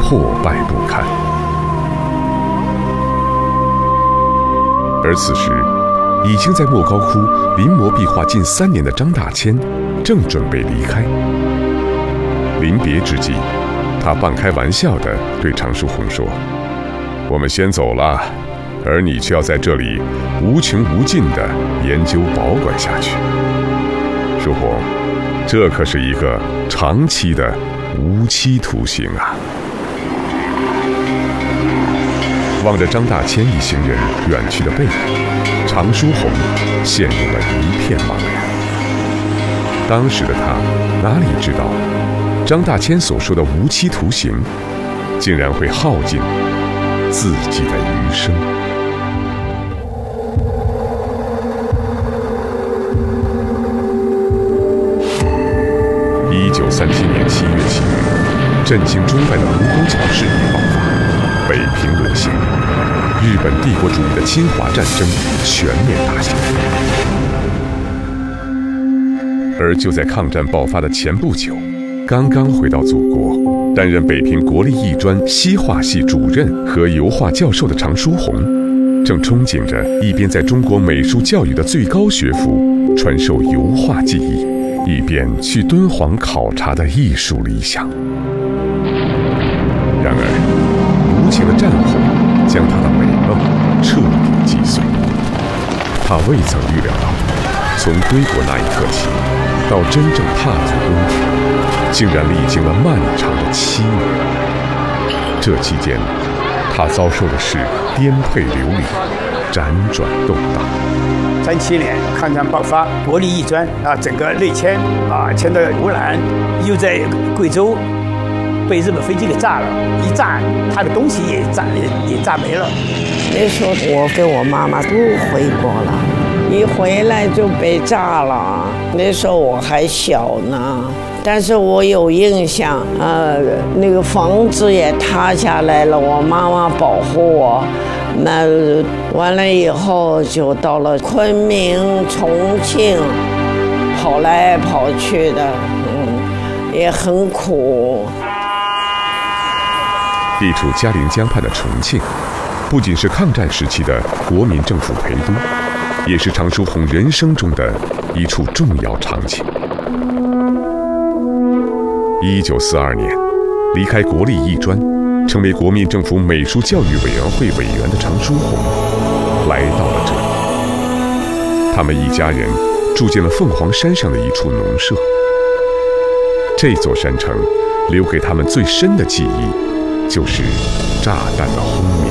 破败不堪。而此时，已经在莫高窟临摹壁画近3年的张大千，正准备离开。临别之际，他半开玩笑地对常书鸿说：“我们先走了，而你却要在这里无穷无尽地研究保管下去。书鸿，这可是一个长期的无期徒刑啊！”望着张大千一行人远去的背影，常书鸿陷入了一片茫然。当时的他哪里知道，张大千所说的无期徒刑，竟然会耗尽自己的余生。1937年7月7日，震惊中外的卢沟桥事变爆发，北平沦陷，日本帝国主义的侵华战争全面打响。而就在抗战爆发的前不久，刚刚回到祖国，担任北平国立艺专西画系主任和油画教授的常书鸿，正憧憬着一边在中国美术教育的最高学府传授油画技艺，一边去敦煌考察的艺术理想。然而，无情的战火将他的美梦彻底击碎。他未曾预料到，从归国那一刻起，到真正踏足东土，竟然历经了漫长的7年。这期间，他遭受的是颠沛流离，辗转动荡。 37年抗战爆发，国立艺专整个内迁迁到湖南，又在贵州被日本飞机给炸了，一炸他的东西也炸没了。 那时候我跟我妈妈都回国了，一回来就被炸了。那时候我还小呢，但是我有印象，那个房子也塌下来了，我妈妈保护我。那完了以后就到了昆明、重庆，跑来跑去的，也很苦。 地处嘉陵江畔的重庆，不仅是抗战时期的国民政府陪都，也是常书鸿人生中的一处重要场景。1942年，离开国立艺专，成为国民政府美术教育委员会委员的常书鸿，来到了这里。他们一家人住进了凤凰山上的一处农舍。这座山城留给他们最深的记忆，就是炸弹的轰鸣。